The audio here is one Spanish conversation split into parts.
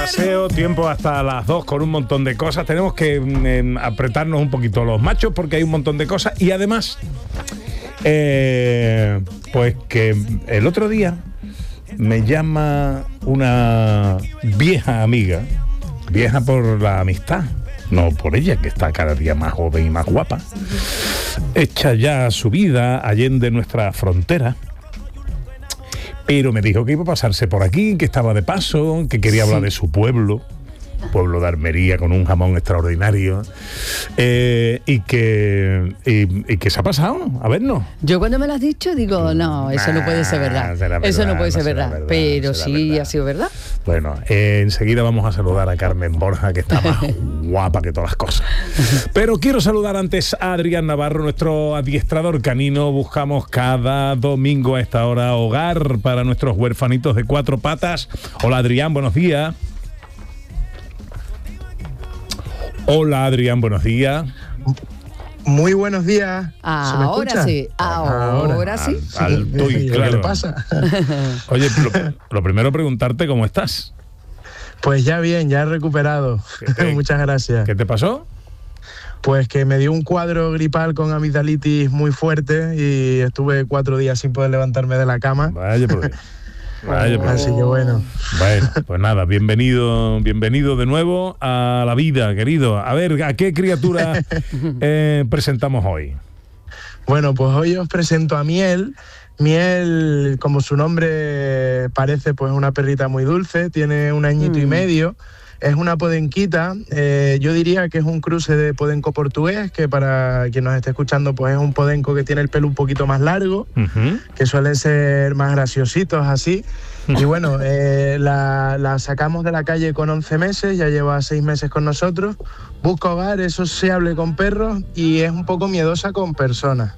paseo, tiempo hasta las 2 con un montón de cosas. Tenemos que apretarnos un poquito los machos porque hay un montón de cosas. Y además, pues que el otro día me llama una vieja amiga, vieja por la amistad, no por ella, que está cada día más joven y más guapa, hecha ya su vida allende nuestra frontera. Pero me dijo que iba a pasarse por aquí, que estaba de paso, que quería hablar de su pueblo de Almería con un jamón extraordinario, y que se ha pasado a vernos. Yo cuando me lo has dicho digo, no, eso no puede ser verdad. Eso no puede ser verdad. Pero sí ha sido verdad. Bueno, enseguida vamos a saludar a Carmen Borja, que está más guapa que todas las cosas. Pero quiero saludar antes a Adrián Navarro, nuestro adiestrador canino. Buscamos cada domingo a esta hora hogar para nuestros huérfanitos de cuatro patas. Hola Adrián, buenos días. Hola Adrián, buenos días. Muy buenos días. Ahora sí, ahora sí. Alto y claro. ¿Qué le pasa? Oye, lo primero preguntarte cómo estás. Pues ya bien, ya he recuperado. Muchas gracias. ¿Qué te pasó? Pues que me dio un cuadro gripal con amigdalitis muy fuerte y estuve 4 días sin poder levantarme de la cama. Vaya por Dios. Así que bueno. Bueno, pues nada, bienvenido de nuevo a la vida, querido. A ver, ¿a qué criatura presentamos hoy? Bueno, pues hoy os presento a Miel. Miel, como su nombre parece, pues es una perrita muy dulce, tiene 1 añito y medio. Es una podenquita, yo diría que es un cruce de podenco portugués, que para quien nos esté escuchando, pues es un podenco que tiene el pelo un poquito más largo, que suelen ser más graciositos así. Y bueno, la sacamos de la calle con 11 meses, ya lleva 6 meses con nosotros, busca hogar, es sociable con perros y es un poco miedosa con personas.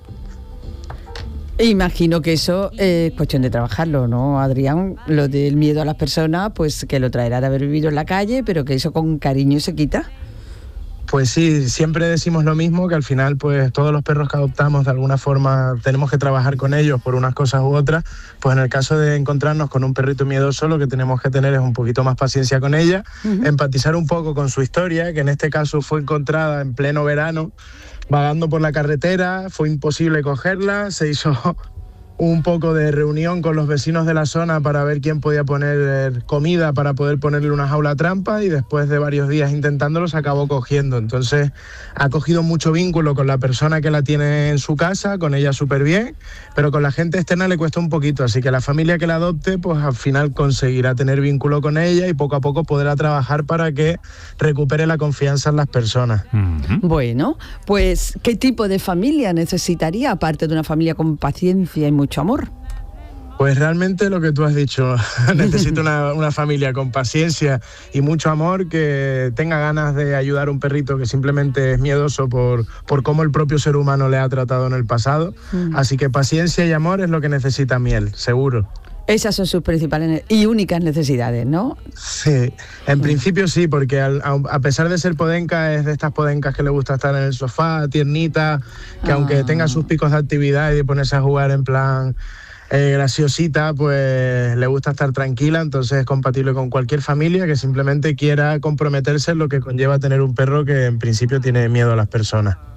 Imagino que eso es cuestión de trabajarlo, ¿no, Adrián? Lo del miedo a las personas, pues que lo traerá de haber vivido en la calle, pero que eso con cariño se quita. Pues sí, siempre decimos lo mismo, que al final pues todos los perros que adoptamos de alguna forma tenemos que trabajar con ellos por unas cosas u otras. Pues en el caso de encontrarnos con un perrito miedoso, lo que tenemos que tener es un poquito más paciencia con ella, empatizar un poco con su historia, que en este caso fue encontrada en pleno verano, vagando por la carretera, fue imposible cogerla, se hizo un poco de reunión con los vecinos de la zona para ver quién podía poner comida para poder ponerle una jaula trampa y después de varios días intentándolo se acabó cogiendo. Entonces ha cogido mucho vínculo con la persona que la tiene en su casa, con ella súper bien, pero con la gente externa le cuesta un poquito, así que la familia que la adopte pues al final conseguirá tener vínculo con ella y poco a poco podrá trabajar para que recupere la confianza en las personas. Bueno, pues ¿qué tipo de familia necesitaría, aparte de una familia con paciencia y mucho amor? Pues realmente lo que tú has dicho, necesito una familia con paciencia y mucho amor, que tenga ganas de ayudar a un perrito que simplemente es miedoso por cómo el propio ser humano le ha tratado en el pasado. Así que paciencia y amor es lo que necesita Miel, seguro. Esas son sus principales y únicas necesidades, ¿no? Sí, en principio sí, porque a pesar de ser podenca, es de estas podencas que le gusta estar en el sofá, tiernita, que aunque tenga sus picos de actividad y de ponerse a jugar en plan graciosita, pues le gusta estar tranquila, entonces es compatible con cualquier familia que simplemente quiera comprometerse en lo que conlleva tener un perro que en principio tiene miedo a las personas.